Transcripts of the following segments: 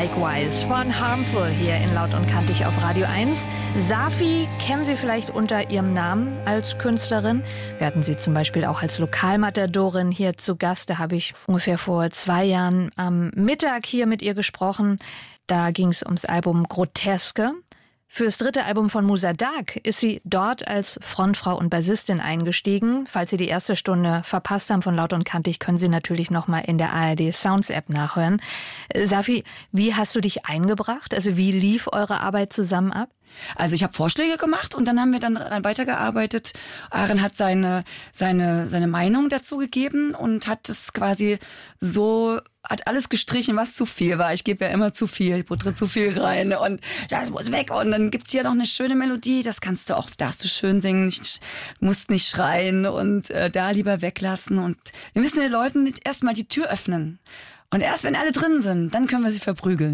Likewise von Harmful hier in Laut und Kantig auf Radio 1. Safi kennen Sie vielleicht unter ihrem Namen als Künstlerin. Wir hatten sie zum Beispiel auch als Lokalmatadorin hier zu Gast. Da habe ich ungefähr vor 2 Jahren am Mittag hier mit ihr gesprochen. Da ging es ums Album Groteske. Fürs 3. Album von Musa Dagh ist sie dort als Frontfrau und Bassistin eingestiegen. Falls Sie die erste Stunde verpasst haben von Laut und Kantig, können Sie natürlich nochmal in der ARD Sounds App nachhören. Safi, wie hast du dich eingebracht? Also wie lief eure Arbeit zusammen ab? Also ich habe Vorschläge gemacht und dann haben wir dann weitergearbeitet. Aaron hat seine Meinung dazu gegeben und hat es quasi so, hat alles gestrichen, was zu viel war. Ich gebe ja immer zu viel, ich butter zu viel rein und das muss weg. Und dann gibt's hier noch eine schöne Melodie, das darfst du schön singen, musst nicht schreien und da lieber weglassen. Und wir müssen den Leuten erstmal die Tür öffnen. Und erst wenn alle drin sind, dann können wir sie verprügeln.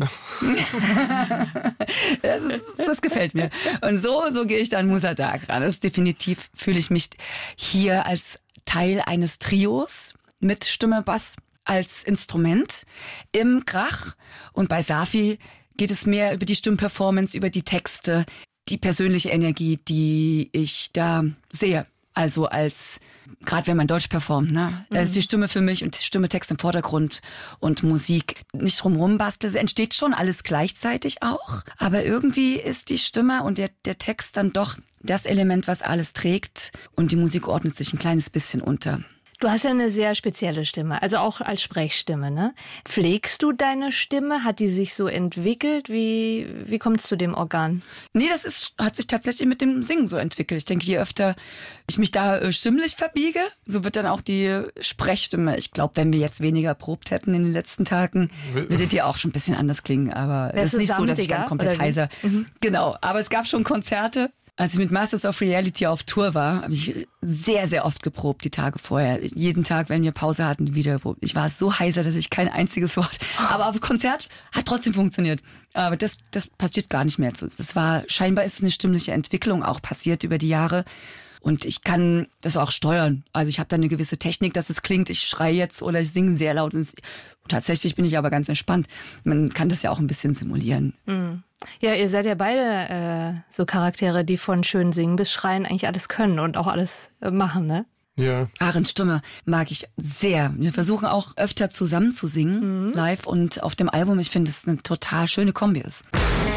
Das gefällt mir. Und so gehe ich dann Musa Dagh ran. Das ist definitiv, fühle ich mich hier als Teil eines Trios mit Stimme, Bass als Instrument im Krach. Und bei Safi geht es mehr über die Stimmperformance, über die Texte, die persönliche Energie, die ich da sehe. Also gerade wenn man Deutsch performt, ne? Da ist die Stimme für mich und die Stimme, Text im Vordergrund und Musik nicht drumherum basteln. Es entsteht schon alles gleichzeitig auch. Aber irgendwie ist die Stimme und der Text dann doch das Element, was alles trägt. Und die Musik ordnet sich ein kleines bisschen unter. Du hast ja eine sehr spezielle Stimme, also auch als Sprechstimme, ne? Pflegst du deine Stimme? Hat die sich so entwickelt? Wie kommt es zu dem Organ? Nee, hat sich tatsächlich mit dem Singen so entwickelt. Ich denke, je öfter ich mich da stimmlich verbiege, so wird dann auch die Sprechstimme. Ich glaube, wenn wir jetzt weniger probt hätten in den letzten Tagen, würde die auch schon ein bisschen anders klingen. Aber es ist nicht so, dass ich dann komplett heiser. Genau, aber es gab schon Konzerte. Als ich mit Masters of Reality auf Tour war, habe ich sehr, sehr oft geprobt die Tage vorher. Jeden Tag, wenn wir Pause hatten, wieder geprobt. Ich war so heiser, dass ich kein einziges Wort... Aber auf Konzert hat trotzdem funktioniert. Aber das passiert gar nicht mehr. Scheinbar ist eine stimmliche Entwicklung auch passiert über die Jahre. Und ich kann das auch steuern. Also ich habe da eine gewisse Technik, dass es klingt, ich schreie jetzt oder ich singe sehr laut. Und tatsächlich bin ich aber ganz entspannt. Man kann das ja auch ein bisschen simulieren. Ja, ihr seid ja beide so Charaktere, die von schön singen bis schreien eigentlich alles können und auch alles machen, ne? Ja. Ahrens Stimme mag ich sehr. Wir versuchen auch öfter zusammen zu singen, live und auf dem Album. Ich finde, es eine total schöne Kombi ist.